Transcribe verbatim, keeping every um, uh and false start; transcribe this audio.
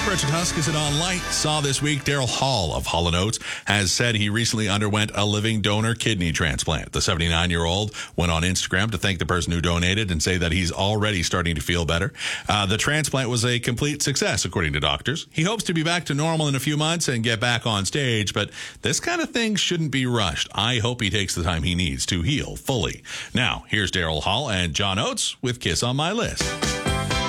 Richard Huskisson on Light saw this week Daryl Hall of Hall and Oates has said he recently underwent a living donor kidney transplant. The seventy-nine-year-old went on Instagram to thank the person who donated and say that he's already starting to feel better. Uh, the transplant was a complete success, according to doctors. He hopes to be back to normal in a few months and get back on stage, but this kind of thing shouldn't be rushed. I hope he takes the time he needs to heal fully. Now, here's Daryl Hall and John Oates with Kiss on My List.